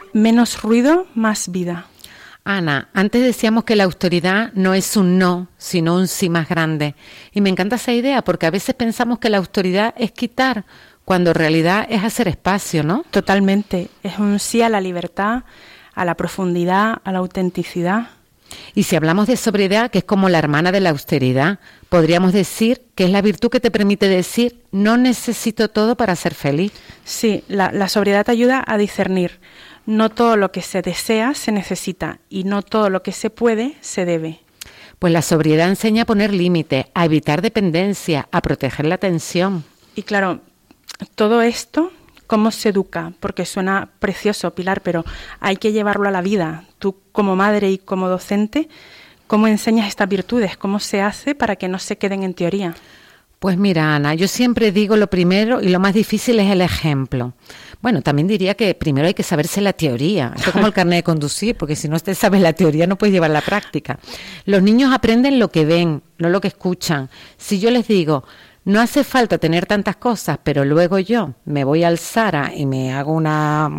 Menos ruido, más vida. Ana, antes decíamos que la austeridad no es un no, sino un sí más grande. Y me encanta esa idea porque a veces pensamos que la austeridad es quitar, cuando en realidad es hacer espacio, ¿no? Totalmente. Es un sí a la libertad, a la profundidad, a la autenticidad. Y si hablamos de sobriedad, que es como la hermana de la austeridad, podríamos decir que es la virtud que te permite decir no necesito todo para ser feliz. Sí, la sobriedad te ayuda a discernir. No todo lo que se desea se necesita y no todo lo que se puede se debe. Pues la sobriedad enseña a poner límites, a evitar dependencia, a proteger la atención. Y claro, todo esto, ¿cómo se educa? Porque suena precioso, Pilar, pero hay que llevarlo a la vida. Tú como madre y como docente, ¿cómo enseñas estas virtudes? ¿Cómo se hace para que no se queden en teoría? Pues mira, Ana, yo siempre digo lo primero y lo más difícil es el ejemplo. Bueno, también diría que primero hay que saberse la teoría. Esto es como el carnet de conducir, porque si no te sabes la teoría no puedes llevar la práctica. Los niños aprenden lo que ven, no lo que escuchan. Si yo les digo, no hace falta tener tantas cosas, pero luego yo me voy al Zara y me hago una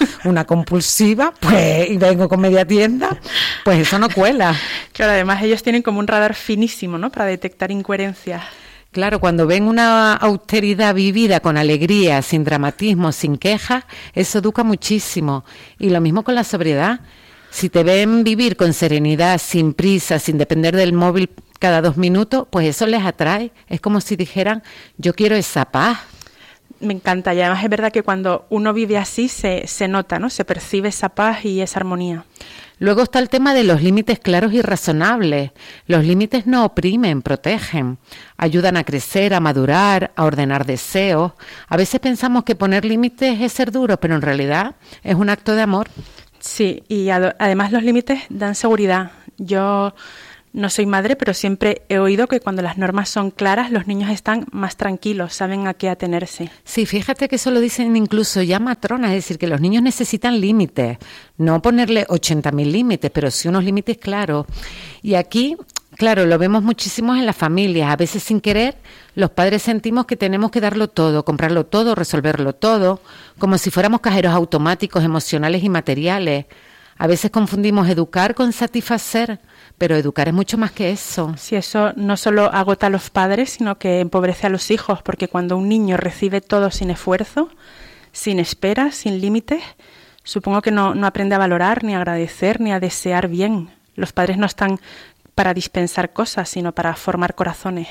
compulsiva, pues, y vengo con media tienda, pues eso no cuela. Claro, además ellos tienen como un radar finísimo, ¿no?, para detectar incoherencias. Claro, cuando ven una austeridad vivida con alegría, sin dramatismo, sin quejas, eso educa muchísimo. Y lo mismo con la sobriedad. Si te ven vivir con serenidad, sin prisa, sin depender del móvil cada 2 minutos, pues eso les atrae. Es como si dijeran, yo quiero esa paz. Me encanta, y además es verdad que cuando uno vive así se nota, ¿no? Se percibe esa paz y esa armonía. Luego está el tema de los límites claros y razonables. Los límites no oprimen, protegen, ayudan a crecer, a madurar, a ordenar deseos. A veces pensamos que poner límites es ser duro, pero en realidad es un acto de amor. Sí, y además los límites dan seguridad. Yo no soy madre, pero siempre he oído que cuando las normas son claras, los niños están más tranquilos, saben a qué atenerse. Sí, fíjate que eso lo dicen incluso ya matronas, es decir, que los niños necesitan límites, no ponerle 80.000 límites, pero sí unos límites claros. Y aquí, claro, lo vemos muchísimo en las familias, a veces sin querer, los padres sentimos que tenemos que darlo todo, comprarlo todo, resolverlo todo, como si fuéramos cajeros automáticos, emocionales y materiales. A veces confundimos educar con satisfacer, pero educar es mucho más que eso. Sí, eso no solo agota a los padres, sino que empobrece a los hijos, porque cuando un niño recibe todo sin esfuerzo, sin esperas, sin límites, supongo que no aprende a valorar, ni a agradecer, ni a desear bien. Los padres no están para dispensar cosas, sino para formar corazones.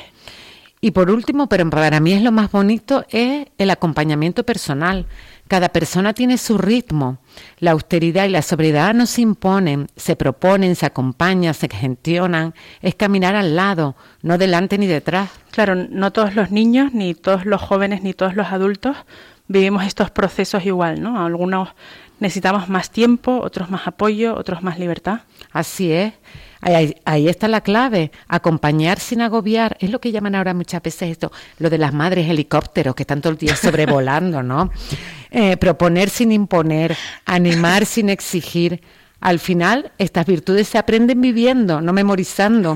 Y por último, pero para mí es lo más bonito, es el acompañamiento personal. Cada persona tiene su ritmo. La austeridad y la sobriedad no se imponen, se proponen, se acompañan, se gestionan. Es caminar al lado, no delante ni detrás. Claro, no todos los niños, ni todos los jóvenes, ni todos los adultos vivimos estos procesos igual, ¿no? Algunos necesitamos más tiempo, otros más apoyo, otros más libertad. Así es. Ahí está la clave, acompañar sin agobiar, es lo que llaman ahora muchas veces esto, lo de las madres helicópteros que están todo el día sobrevolando, ¿no? Proponer sin imponer, animar sin exigir. Al final, estas virtudes se aprenden viviendo, no memorizando.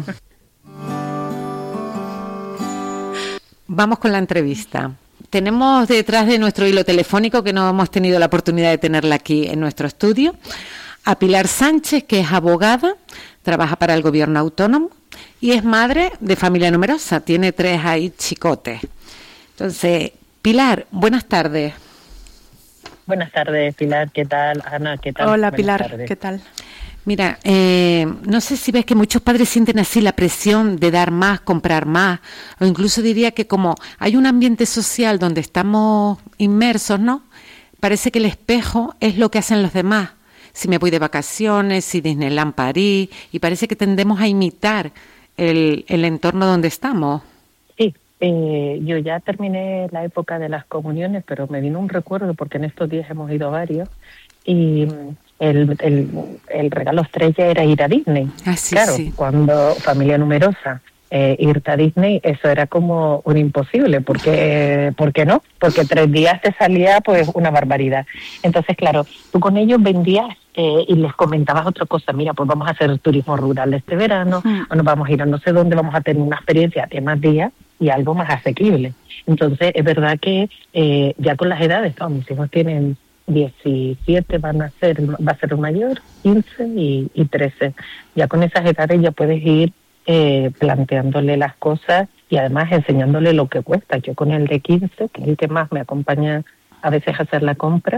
Vamos con la entrevista. Tenemos detrás de nuestro hilo telefónico, que no hemos tenido la oportunidad de tenerla aquí en nuestro estudio, a Pilar Sánchez, que es abogada, trabaja para el gobierno autónomo y es madre de familia numerosa, tiene 3 ahí chicotes. Entonces, Pilar, buenas tardes. Buenas tardes, Pilar, ¿qué tal? Ana, ¿qué tal? Hola, Buenas Pilar, tardes. ¿qué tal? Mira, no sé si ves que muchos padres sienten así la presión de dar más, comprar más, o incluso diría que como hay un ambiente social donde estamos inmersos, ¿no? Parece que el espejo es lo que hacen los demás. Si me voy de vacaciones, si Disneyland París, y parece que tendemos a imitar el entorno donde estamos. Sí, yo ya terminé la época de las comuniones, pero me vino un recuerdo porque en estos días hemos ido a varios y el regalo estrella era ir a Disney. Ah, sí, claro, sí. Cuando familia numerosa, irte a Disney, eso era como un imposible, porque ¿por qué no? Porque 3 días te salía pues una barbaridad. Entonces, claro, tú con ellos vendías y les comentabas otra cosa, mira, pues vamos a hacer turismo rural este verano, o nos vamos a ir a no sé dónde, vamos a tener una experiencia de más días y algo más asequible. Entonces, es verdad que ya con las edades, mis hijos tienen 17 va a ser el mayor, 15 y 13. Ya con esas edades ya puedes ir planteándole las cosas y además enseñándole lo que cuesta. Yo con el de 15, que es el que más me acompaña a veces a hacer la compra,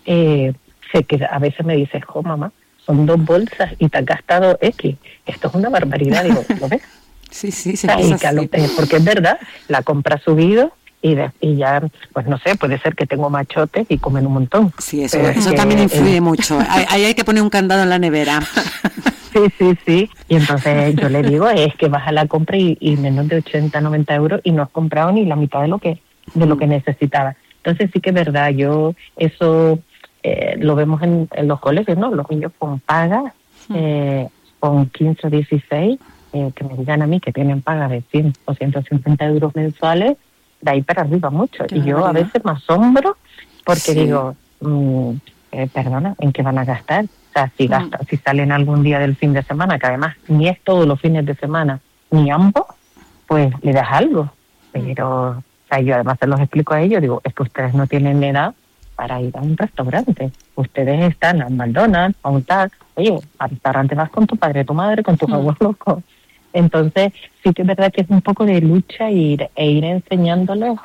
sé que a veces me dice, jo mamá, son 2 bolsas y te has gastado X. Esto es una barbaridad. Digo, ¿lo ves? Sí, se pasa así. Porque es verdad, la compra ha subido y ya, pues no sé, puede ser que tengo machotes y comen un montón. Sí, eso también influye mucho. Ahí hay que poner un candado en la nevera. Sí. Y entonces yo le digo, es que vas a la compra y menos de 80, 90 euros y no has comprado ni la mitad de lo que necesitaba. Entonces sí que es verdad, yo eso lo vemos en los colegios, ¿no? Los niños con paga, con 15 o 16, que me digan a mí que tienen paga de 100 o 150 euros mensuales, de ahí para arriba mucho. Y yo a veces me asombro porque digo, perdona, ¿en qué van a gastar? O sea, si salen algún día del fin de semana, que además ni es todos los fines de semana, ni ambos, pues le das algo. Pero, o sea, yo además se los explico a ellos, digo, es que ustedes no tienen edad para ir a un restaurante. Ustedes están a McDonald's, a un TAC, oye, al restaurante vas con tu padre, tu madre, con tus abuelos. Entonces, sí que es verdad que es un poco de lucha ir enseñándoles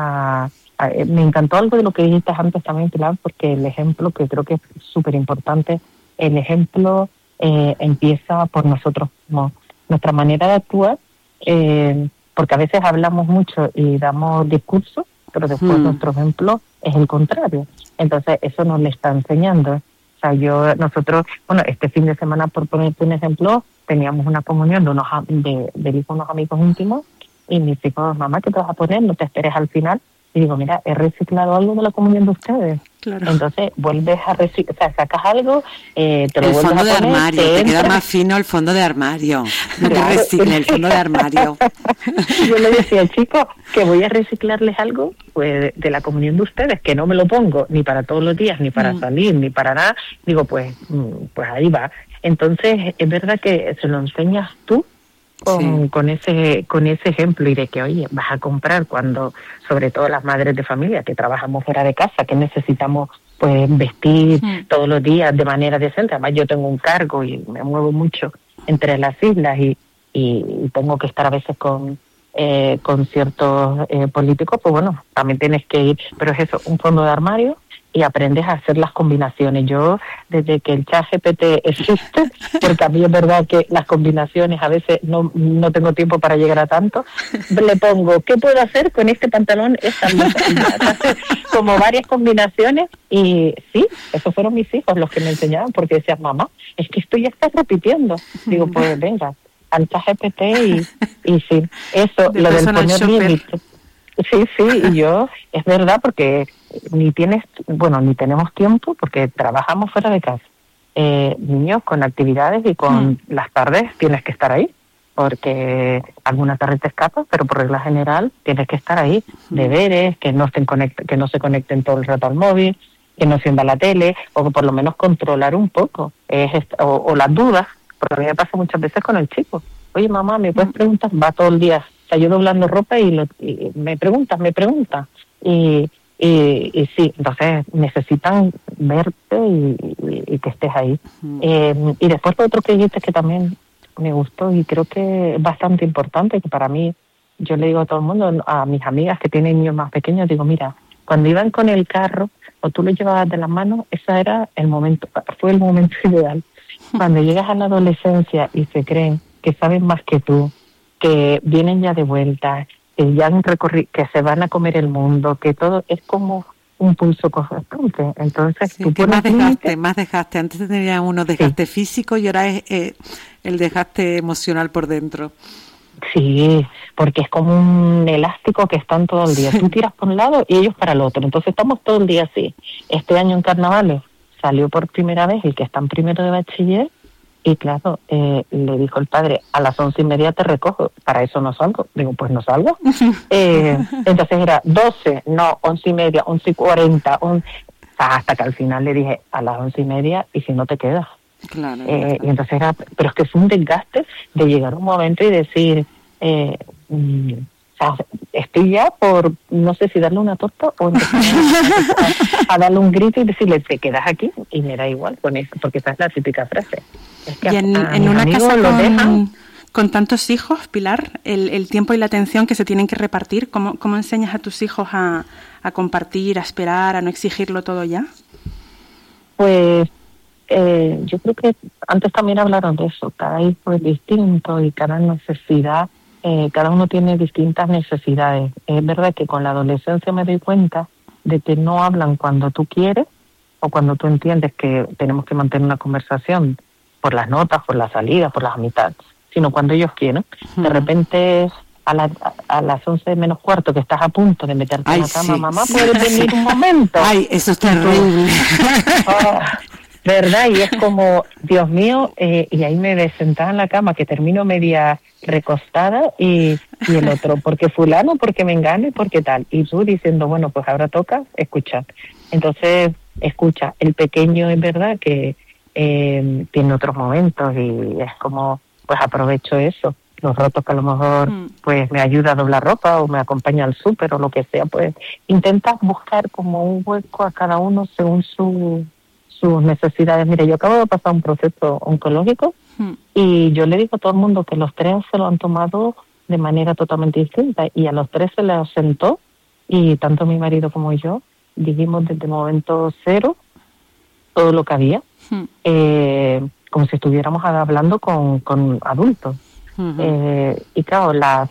me encantó algo de lo que dijiste antes también, Pilar, porque el ejemplo, que creo que es súper importante, el ejemplo empieza por nosotros mismos. Nuestra manera de actuar, porque a veces hablamos mucho y damos discursos, pero después nuestro ejemplo es el contrario. Entonces, eso nos le está enseñando. O sea, nosotros, este fin de semana, por ponerte un ejemplo, teníamos una comunión del hijo de unos amigos íntimos y mis hijos, mamá, ¿qué te vas a poner? No te esperes al final. Y digo, mira, he reciclado algo de la comunión de ustedes. Claro. Entonces, vuelves a reciclar, o sea, sacas algo, te lo vuelves a poner. El fondo de armario, te queda más fino el fondo de armario. No te recicles el fondo de armario. Yo le decía, chicos, que voy a reciclarles algo pues de la comunión de ustedes, que no me lo pongo ni para todos los días, ni para salir, ni para nada. Digo, pues ahí va. Entonces, es verdad que se lo enseñas tú con ese ejemplo y de que, oye, vas a comprar cuando, sobre todo las madres de familia que trabajamos fuera de casa, que necesitamos pues vestir todos los días de manera decente. Además, yo tengo un cargo y me muevo mucho entre las islas y tengo que estar a veces con ciertos políticos, pues bueno, también tienes que ir, pero es eso, un fondo de armario y aprendes a hacer las combinaciones. Yo, desde que el ChatGPT existe, porque a mí es verdad que las combinaciones a veces no tengo tiempo para llegar a tanto, le pongo, ¿qué puedo hacer con este pantalón? Como varias combinaciones, y sí, esos fueron mis hijos los que me enseñaban, porque decían, mamá, es que esto ya está repitiendo. Digo, pues venga, al ChatGPT y sí, eso, lo del poner límites. Sí, y yo, es verdad, porque ni tenemos tiempo, porque trabajamos fuera de casa. Niños con actividades y con las tardes tienes que estar ahí, porque alguna tarde te escapas, pero por regla general tienes que estar ahí. Deberes, que no se conecten todo el rato al móvil, que no encienda la tele, o que por lo menos controlar un poco, o las dudas, porque a mí me pasa muchas veces con el chico. Oye, mamá, ¿me puedes preguntar? Va todo el día, está yo doblando ropa y me pregunta. Y sí, entonces necesitan verte y que estés ahí. Y después lo otro que dijiste que también me gustó y creo que es bastante importante, que para mí, yo le digo a todo el mundo, a mis amigas que tienen niños más pequeños, digo, mira, cuando iban con el carro o tú lo llevabas de las manos, fue el momento ideal. Cuando llegas a la adolescencia y se creen que saben más que tú, que vienen ya de vuelta, que ya han recorrido, que se van a comer el mundo, que todo es como un pulso constante. Entonces, sí, ¿qué más dejaste? Antes tenía uno desgaste físico y ahora es el desgaste emocional por dentro. Sí, porque es como un elástico que están todo el día. Tú tiras por un lado y ellos para el otro. Entonces estamos todo el día así. Este año en carnavales salió por primera vez el que está en primero de bachiller. Y claro, le dijo el padre, a las 11:30 te recojo, para eso no salgo. Digo, pues no salgo. Entonces era 12, no, 11:30, 11:40, hasta que al final le dije, a las 11:30 y si no te quedas. Claro. Y entonces pero es que es un desgaste de llegar a un momento y decir, O sea, estoy ya por, no sé si darle una torta o empezar a darle un grito y decirle, te quedas aquí, y me da igual con eso, porque esa es la típica frase. Es que y en una casa con tantos hijos, Pilar, el tiempo y la atención que se tienen que repartir, ¿cómo enseñas a tus hijos a compartir, a esperar, a no exigirlo todo ya? Pues yo creo que antes también hablaron de eso, cada hijo es distinto y cada necesidad, cada uno tiene distintas necesidades. Es verdad que con la adolescencia me doy cuenta de que no hablan cuando tú quieres o cuando tú entiendes que tenemos que mantener una conversación por las notas, por las salidas, por las amistades, sino cuando ellos quieren. De repente a las 11 menos cuarto que estás a punto de meterte en la cama, mamá, ¿puedes venir un momento? Ay, eso es terrible. ¿Verdad? Y es como, Dios mío, y ahí me ves sentada en la cama, que termino media recostada, y el otro, porque fulano, porque mengano y porque tal. Y tú diciendo, bueno, pues ahora toca escuchar. Entonces, escucha. El pequeño es verdad que tiene otros momentos y es como, pues aprovecho eso. Los ratos que a lo mejor pues me ayuda a doblar ropa o me acompaña al súper o lo que sea, pues intentas buscar como un hueco a cada uno según sus necesidades. Mire, yo acabo de pasar un proceso oncológico y yo le digo a todo el mundo que los 3 se lo han tomado de manera totalmente distinta y a los 3 se les asentó y tanto mi marido como yo dijimos desde el momento cero todo lo que había, como si estuviéramos hablando con adultos. Y claro,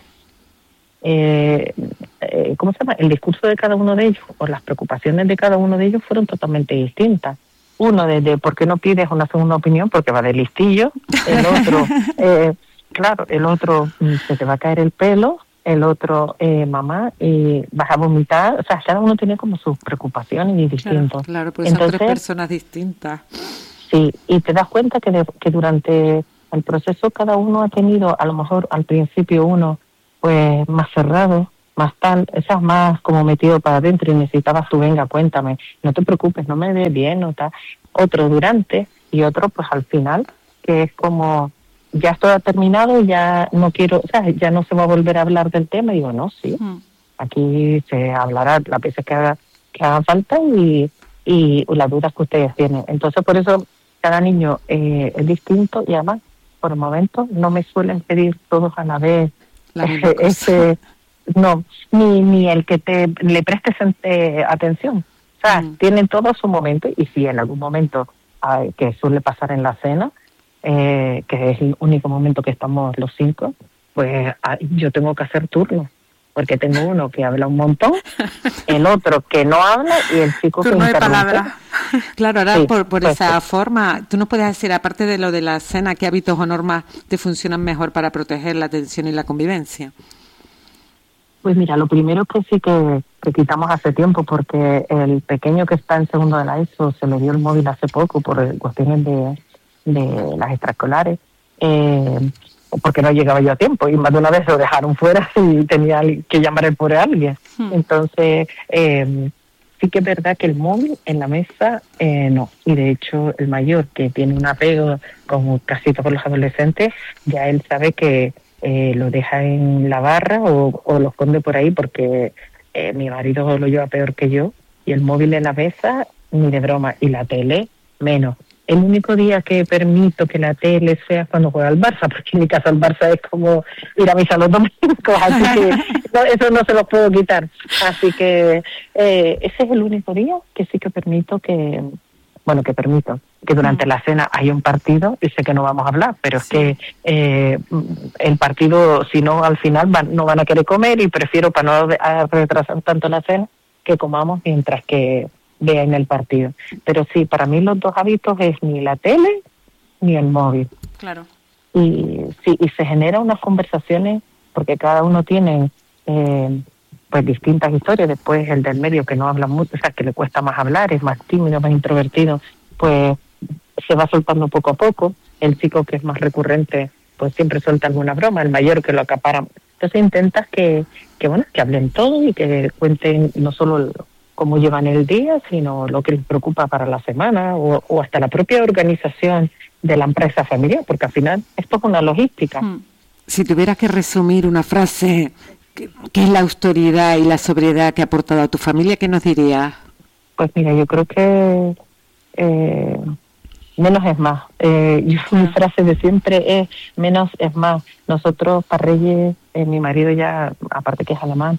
¿cómo se llama? El discurso de cada uno de ellos o las preocupaciones de cada uno de ellos fueron totalmente distintas. Uno desde ¿por qué no pides una segunda opinión? Porque va de listillo. El otro, claro, el otro se te va a caer el pelo. El otro, mamá, vas a vomitar. O sea, cada uno tiene como sus preocupaciones y distintos. Claro, pues son 3 personas distintas. Sí, y te das cuenta que durante el proceso cada uno ha tenido, a lo mejor al principio uno, pues más cerrado, más tal, esas más como metido para adentro y necesitabas tú, venga, cuéntame, no te preocupes, no me ve bien o tal. Otro durante y otro pues al final, que es como, ya esto ha terminado, ya no quiero, o sea, ya no se va a volver a hablar del tema. Y digo, no, sí, aquí se hablará las veces que haga falta y las dudas que ustedes tienen. Entonces por eso cada niño es distinto y además por el momento no me suelen pedir todos a la vez no, ni el que le prestes atención. O sea, tienen todo su momento y si en algún momento que suele pasar en la cena, que es el único momento que estamos los 5, pues yo tengo que hacer turno, porque tengo uno que habla un montón, el otro que no habla y el chico turno que de interrumpe. palabra. Claro, ahora Sí, por pues, esa forma, tú nos puedes decir, aparte de lo de la cena, ¿qué hábitos o normas te funcionan mejor para proteger la atención y la convivencia? Pues mira, lo primero que sí que quitamos hace tiempo, porque el pequeño que está en segundo de la ESO se le dio el móvil hace poco por cuestiones de las extraescolares, porque no llegaba yo a tiempo y más de una vez lo dejaron fuera y tenía que llamar por alguien. Entonces, sí que es verdad que el móvil en la mesa no. Y de hecho el mayor, que tiene un apego como casi todos los adolescentes, ya él sabe que lo deja en la barra o lo esconde por ahí porque mi marido lo lleva peor que yo y el móvil en la mesa ni de broma y la tele menos. El único día que permito que la tele sea cuando juega el Barça, porque en mi casa el Barça es como ir a misa los domingos, así que eso no se lo puedo quitar. Así que ese es el único día que sí que permito que durante la cena hay un partido y sé que no vamos a hablar, pero es que el partido, si no, al final no van a querer comer y prefiero, para no retrasar tanto la cena, que comamos mientras que vean el partido. Pero sí, para mí los 2 hábitos es ni la tele ni el móvil. Claro. Y sí, y se generan unas conversaciones porque cada uno tiene pues distintas historias. Después el del medio, que no habla mucho, o sea, que le cuesta más hablar, es más tímido, más introvertido, pues se va soltando poco a poco. El chico que es más recurrente, pues siempre suelta alguna broma. El mayor que lo acapara. Entonces intentas que hablen todo y que cuenten no solo cómo llevan el día, sino lo que les preocupa para la semana o hasta la propia organización de la empresa familiar, porque al final esto es una logística. Si tuvieras que resumir una frase ¿Qué es la austeridad y la sobriedad que ha aportado a tu familia? ¿Qué nos dirías? Pues mira, yo creo que menos es más. Mi frase de siempre es menos es más. Nosotros, para Reyes, mi marido ya, aparte que es alemán,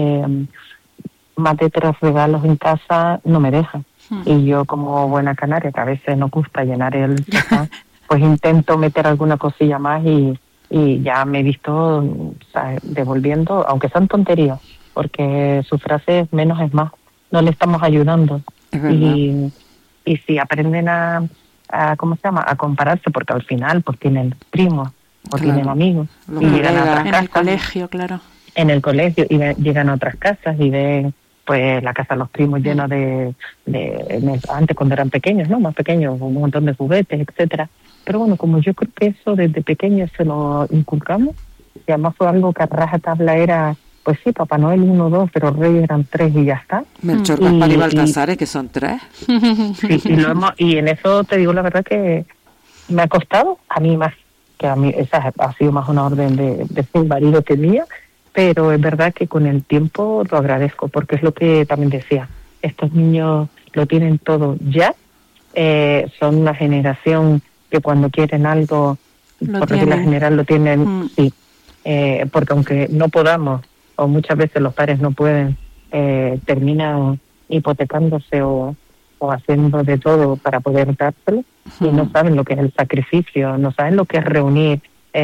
más de 3 regalos en casa no me deja. Y yo, como buena canaria, que a veces nos gusta llenar el sofá, pues intento meter alguna cosilla más y ya me he visto, ¿sabes?, devolviendo, aunque sean tonterías, porque su frase es menos es más. No le estamos ayudando. Y si aprenden a ¿cómo se llama?, a compararse, porque al final pues tienen primos o tienen amigos y llegan a otras en casas, el colegio, claro. En el colegio y llegan a otras casas y ven pues la casa de los primos llena de antes cuando eran pequeños, ¿no?, más pequeños, un montón de juguetes, etcétera. Pero bueno, como yo creo que eso desde pequeños se lo inculcamos, y además fue algo que a rajatabla era, pues sí, Papá Noel 1, 2, pero Reyes eran 3 y ya está. Melchor, Gaspar y Baltasar, que son 3. Sí, y en eso te digo la verdad que me ha costado, a mí más, que a mí esa ha sido más una orden de mi marido que mía, pero es verdad que con el tiempo lo agradezco, porque es lo que también decía, estos niños lo tienen todo ya, son una generación que cuando quieren algo, por regla general lo tienen, sí, porque aunque no podamos, o muchas veces los padres no pueden, terminan hipotecándose o haciendo de todo para poder dárselo, y no saben lo que es el sacrificio, no saben lo que es reunir.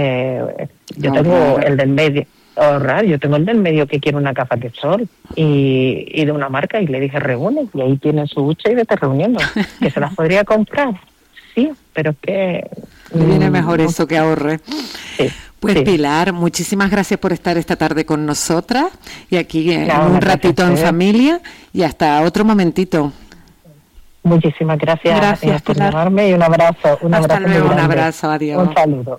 Yo tengo el del medio, yo tengo el del medio que quiere una capa de sol y de una marca, y le dije reúne, y ahí tiene su hucha y vete reuniendo, que se las podría comprar, sí, pero es que le viene mejor eso que ahorre. Sí. Pues sí. Pilar, muchísimas gracias por estar esta tarde con nosotras y aquí en Claro, un ratito en familia, y hasta otro momentito. Muchísimas gracias, por Pilar. llamarme, y un abrazo. Hasta luego. Muy grande. Un abrazo, adiós. Un saludo.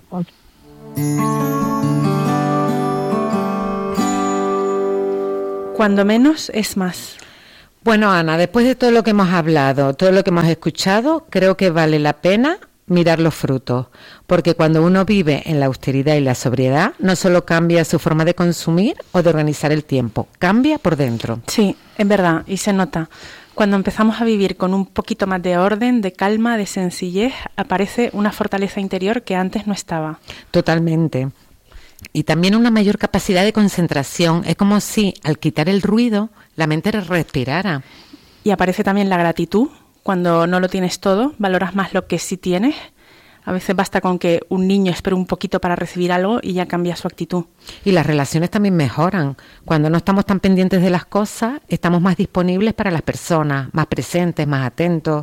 Cuando menos es más. Bueno, Ana, después de todo lo que hemos hablado, todo lo que hemos escuchado, creo que vale la pena mirar los frutos, porque cuando uno vive en la austeridad y la sobriedad, no solo cambia su forma de consumir o de organizar el tiempo, cambia por dentro. Sí, es verdad, y se nota. Cuando empezamos a vivir con un poquito más de orden, de calma, de sencillez, aparece una fortaleza interior que antes no estaba. Totalmente. Y también una mayor capacidad de concentración. Es como si al quitar el ruido, la mente respirara. Y aparece también la gratitud. Cuando no lo tienes todo, valoras más lo que sí tienes. A veces basta con que un niño espere un poquito para recibir algo y ya cambia su actitud. Y las relaciones también mejoran. Cuando no estamos tan pendientes de las cosas, estamos más disponibles para las personas, más presentes, más atentos.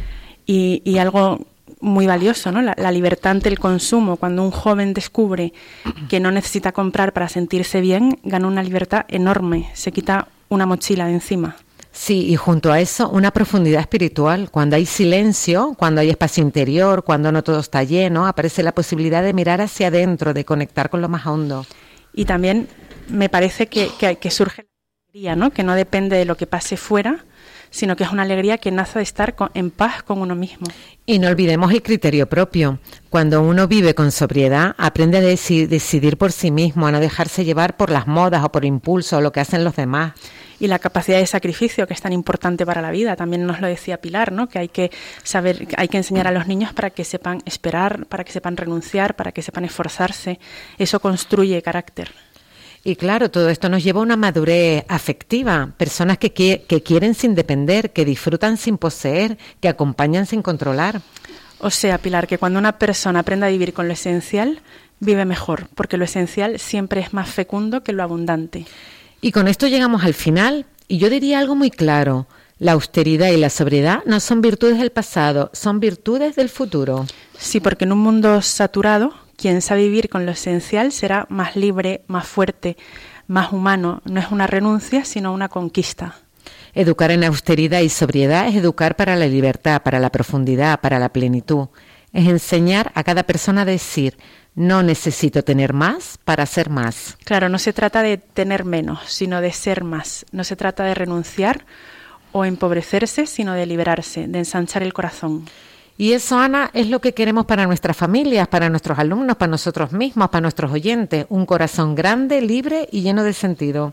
Y algo muy valioso, ¿no? La libertad ante el consumo. Cuando un joven descubre que no necesita comprar para sentirse bien, gana una libertad enorme. Se quita una mochila de encima. Sí, y junto a eso, una profundidad espiritual. Cuando hay silencio, cuando hay espacio interior, cuando no todo está lleno, aparece la posibilidad de mirar hacia adentro, de conectar con lo más hondo. Y también me parece que surge la alegría, ¿no? Que no depende de lo que pase fuera, sino que es una alegría que nace de estar en paz con uno mismo. Y no olvidemos el criterio propio. Cuando uno vive con sobriedad, aprende a decidir por sí mismo, a no dejarse llevar por las modas o por impulso o lo que hacen los demás. Y la capacidad de sacrificio, que es tan importante para la vida. También nos lo decía Pilar, ¿no? Que hay que saber, hay que enseñar a los niños para que sepan esperar, para que sepan renunciar, para que sepan esforzarse. Eso construye carácter. Y claro, todo esto nos lleva a una madurez afectiva, personas que quieren sin depender, que disfrutan sin poseer, que acompañan sin controlar. O sea, Pilar, que cuando una persona aprende a vivir con lo esencial, vive mejor, porque lo esencial siempre es más fecundo que lo abundante. Y con esto llegamos al final, y yo diría algo muy claro: la austeridad y la sobriedad no son virtudes del pasado, son virtudes del futuro. Sí, porque en un mundo saturado, quien sabe vivir con lo esencial será más libre, más fuerte, más humano. No es una renuncia, sino una conquista. Educar en austeridad y sobriedad es educar para la libertad, para la profundidad, para la plenitud. Es enseñar a cada persona a decir: no necesito tener más para ser más. Claro, no se trata de tener menos, sino de ser más. No se trata de renunciar o empobrecerse, sino de liberarse, de ensanchar el corazón. Y eso, Ana, es lo que queremos para nuestras familias, para nuestros alumnos, para nosotros mismos, para nuestros oyentes. Un corazón grande, libre y lleno de sentido.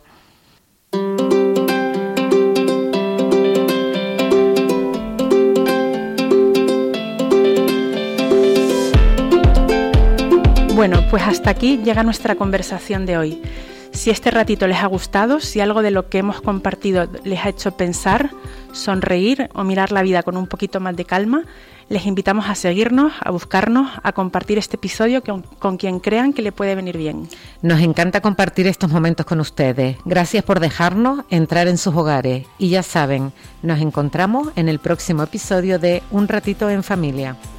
Bueno, pues hasta aquí llega nuestra conversación de hoy. Si este ratito les ha gustado, si algo de lo que hemos compartido les ha hecho pensar, sonreír o mirar la vida con un poquito más de calma, les invitamos a seguirnos, a buscarnos, a compartir este episodio con quien crean que le puede venir bien. Nos encanta compartir estos momentos con ustedes. Gracias por dejarnos entrar en sus hogares. Y ya saben, nos encontramos en el próximo episodio de Un Ratito en Familia.